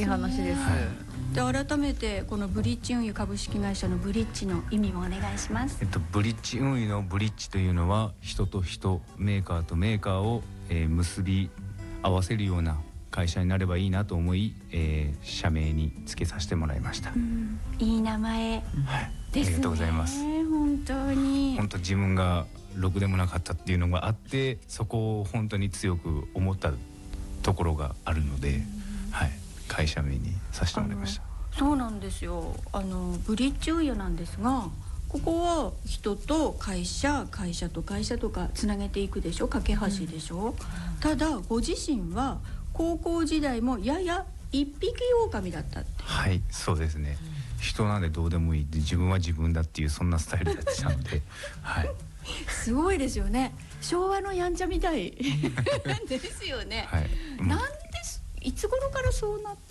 話です。 で改めてこのブリッジ運輸株式会社のブリッジの意味もお願いします。 ブリッジ運輸のブリッジというのは人と人、メーカーとメーカーを、結び合わせるような会社になればいいなと思い、社名につけさせてもらいました。 いい名前ですね。 ありがとうございます。 本当自分がろくでもなかったっていうのがあって、そこを本当に強く思ったところがあるので、会社名にさせてもらいました。 そうなんですよ。ブリッジ運輸なんですが、ここは人と会社、会社と会社とかつなげていくでしょ、架け橋でしょ、ただご自身は高校時代もやや一匹狼だったって。 はい、そうですね、人なんでどうでもいいで、自分は自分だっていうそんなスタイルだったのですごいですよね。昭和のやんちゃみたいですよね。なんでいつ頃からそうなって。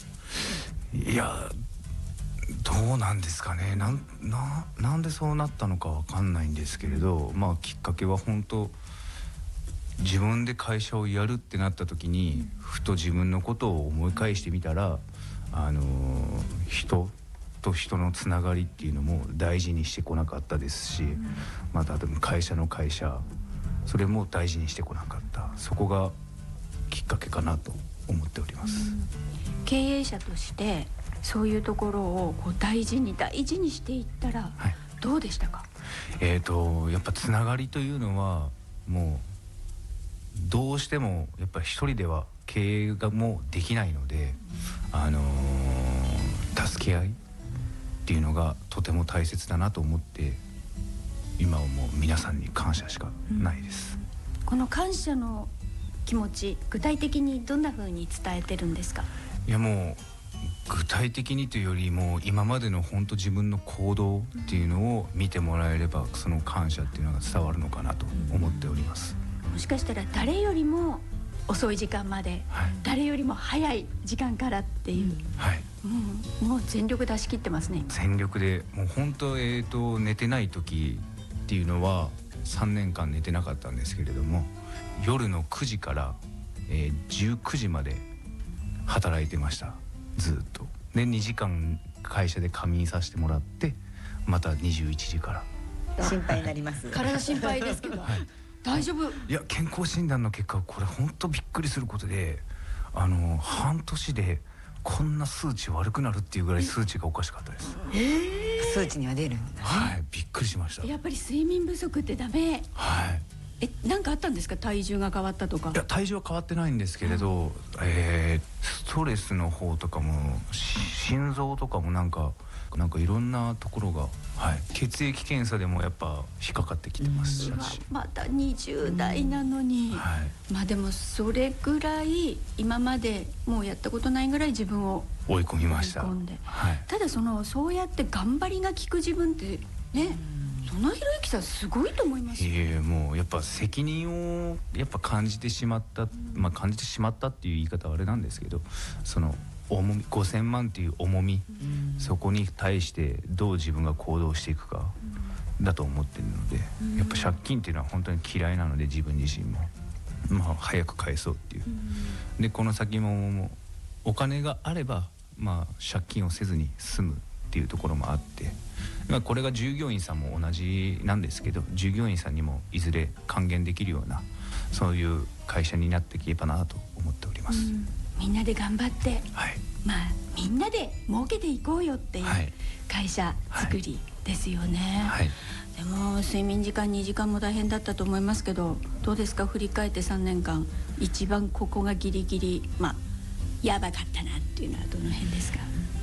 いや、どうなんですかね。なんでそうなったのかわかんないんですけれど、きっかけは本当自分で会社をやるってなった時に、ふと自分のことを思い返してみたら、人と人のつながりっていうのも大事にしてこなかったですし、また会社の会社、それも大事にしてこなかった。そこがきっかけかなと思っております。 経営者としてそういうところをこう大事にしていったらどうでしたか。 やっぱつながりというのはもうどうしてもやっぱり一人では経営がもうできないので、助け合いっていうのがとても大切だなと思って、今はもう皆さんに感謝しかないです。 この感謝の気持ち、具体的にどんな風に伝えてるんですか。 いや、もう具体的にというよりも今までの本当自分の行動っていうのを見てもらえれば、その感謝っていうのが伝わるのかなと思っております。 もしかしたら誰よりも遅い時間まで、誰よりも早い時間からっていう、もう全力出し切ってますね。 全力でもう本当、寝てない時っていうのは3年間寝てなかったんですけれども、夜の9時から、19時まで働いてました。ずっとで2時間会社で仮眠させてもらって、また21時から心配になります体心配ですけど、大丈夫。 いや、健康診断の結果、これ本当びっくりすることで、半年でこんな数値悪くなるっていうぐらい数値がおかしかったです。 数値には出るんだね。 びっくりしました。 やっぱり睡眠不足ってダメ。何かあったんですか。体重が変わったとか。 いや、体重は変わってないんですけれど、ストレスの方とかも心臓とかもなんかいろんなところが、血液検査でもやっぱ引っかかってきてますし、 また20代なのに、でもそれぐらい今までもうやったことないぐらい自分を追い込みました。 ただそうやって頑張りが効く自分ってね、野々弘之さんすごいと思いますよ。 もうやっぱ責任をやっぱ感じてしまった、感じてしまったっていう言い方はあれなんですけど、その重み、5000万っていう重み、そこに対してどう自分が行動していくかだと思ってるので、やっぱ借金っていうのは本当に嫌いなので、自分自身も、早く返そうっていう、でこの先もお金があれば、借金をせずに済むっていうところもあって、これが従業員さんも同じなんですけど、従業員さんにもいずれ還元できるような、そういう会社になっていけばなと思っております。 みんなで頑張って、みんなで儲けていこうよっていう会社作りですよね。でも睡眠時間2時間も大変だったと思いますけど、どうですか、振り返って3年間一番ここがギリギリやばかったなっていうのはどの辺ですか。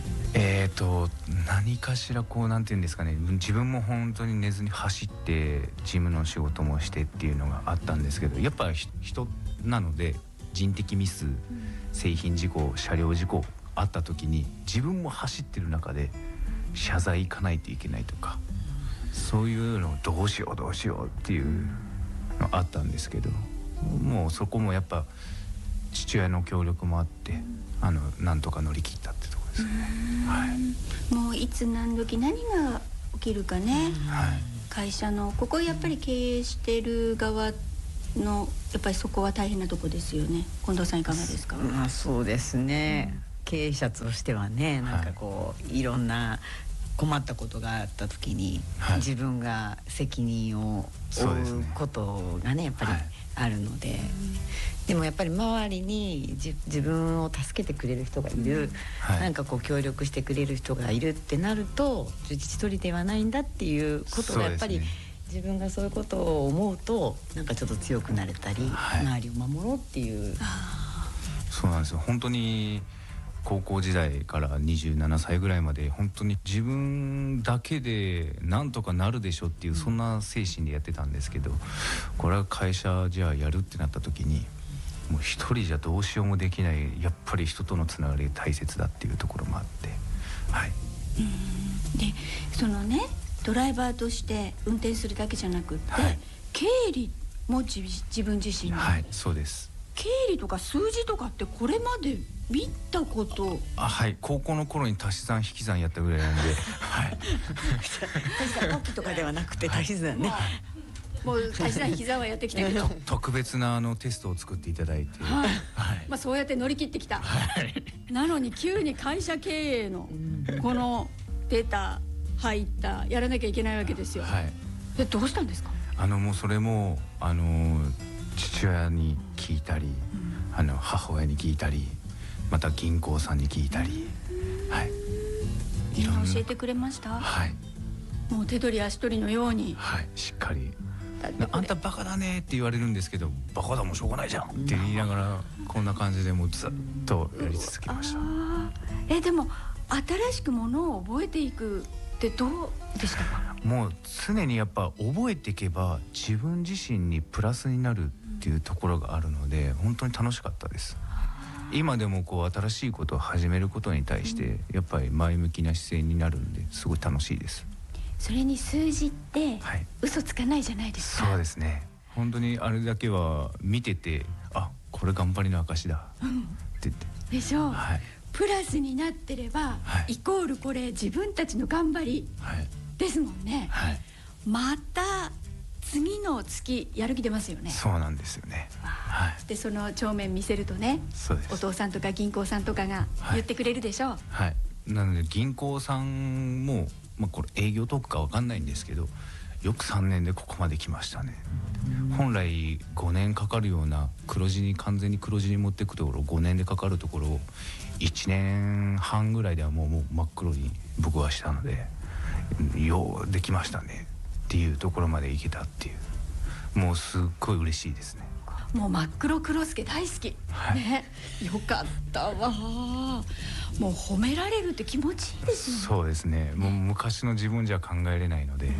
何かしらなんていうんですかね、自分も本当に寝ずに走って事務の仕事もしてっていうのがあったんですけど、やっぱ人なので人的ミス、製品事故、車両事故あった時に、自分も走ってる中で謝罪行かないといけないとか、そういうのをどうしようっていうのあったんですけど、もうそこもやっぱ父親の協力もあって、なんとか乗り切ったってところですね。 もういつ何時何が起きるかね、会社のここやっぱり経営してる側のやっぱりそこは大変なとこですよね。近藤さんいかがですか。 そうですね、 経営者としてはね、なんかこういろんな困ったことがあった時に、自分が責任を負うことがねやっぱりあるので、でもやっぱり周りに自分を助けてくれる人がいる、なんかこう協力してくれる人がいるってなると、一人ではないんだっていうことがやっぱり、自分がそういうことを思うとなんかちょっと強くなれたり、周りを守ろうっていう。 そうなんですよ。本当に高校時代から27歳ぐらいまで本当に自分だけでなんとかなるでしょっていうそんな精神でやってたんですけど、これは会社じゃあやるってなった時にもう一人じゃどうしようもできない、やっぱり人とのつながりが大切だっていうところもあって、 でそのねドライバーとして運転するだけじゃなくって、経理も自分自身に、 そうです。 経理とか数字とかってこれまで見たこと高校の頃に足し算引き算やったぐらいなんで足し算とかではなくて足し算ね、 もう足し算引き算はやってきたけど特別なテストを作っていただいて、 そうやって乗り切ってきた、なのに急に会社経営のこの出た入ったやらなきゃいけないわけですよ。どうしたんですか？ もうそれも父親に聞いたり、母親に聞いたり、また銀行さんに聞いたり、 みんな教えてくれました？もう手取り足取りのように、 しっかり。あんたバカだねって言われるんですけど、バカだもんしょうがないじゃんって言いながら、こんな感じでもうずっとやり続けました。 でも新しくものを覚えていくってどうでしたか？ もう常にやっぱ覚えていけば自分自身にプラスになるっていうところがあるので、本当に楽しかったです。今でもこう新しいことを始めることに対してやっぱり前向きな姿勢になるんで、すごい楽しいです。 それに数字って嘘つかないじゃないですか。 そうですね。本当にあれだけは見てて、これ頑張りの証だって言ってでしょう、プラスになってれば、イコールこれ自分たちの頑張りですもんね。また次の月やる気出ますよね。 そうなんですよね。 でその帳面見せるとね、お父さんとか銀行さんとかが言ってくれるでしょう。 なので銀行さんも、これ営業トークか分かんないんですけど、よく3年でここまで来ましたね。本来5年かかるような完全に黒字に持っていくところ5年でかかるところを1年半ぐらいではもう真っ黒に僕はしたので、ようできましたねっていうところまでいけたっていう、もうすっごい嬉しいですね。 もう真っ黒黒助大好き、ね、よかったわ。もう褒められるって気持ちいいですよね。 そうですね。もう昔の自分じゃ考えれないので、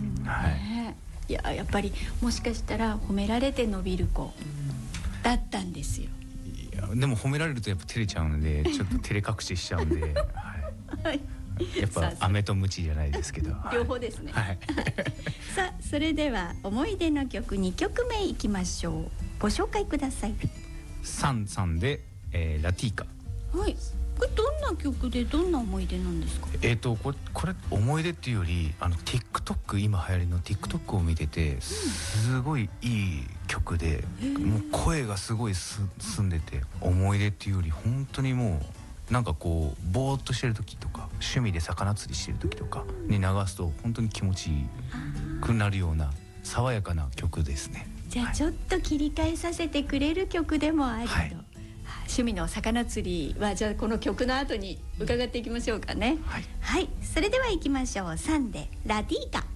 やっぱりもしかしたら褒められて伸びる子だったんですよ。 でも褒められるとやっぱ照れちゃうので、ちょっと照れ隠ししちゃうんで、やっぱ飴とムチじゃないですけど、 両方ですね。さあそれでは思い出の曲2曲目いきましょう。ご紹介ください。 サンさんで、ラティーカ。 これどんな曲でどんな思い出なんですか？ これ思い出っていうよりTikTok、今流行りの TikTok を見てて、すごいいい曲で、もう声がすごい澄んでて、思い出っていうより本当にもうなんかこうぼーっとしてる時とか、趣味で魚釣りしてる時とかに流すと本当に気持ちいいくなるような爽やかな曲ですね。 じゃあちょっと切り替えさせてくれる曲でもあると、趣味の魚釣りはじゃあこの曲の後に伺っていきましょうかね。それでは行きましょう。サンでラティーカ。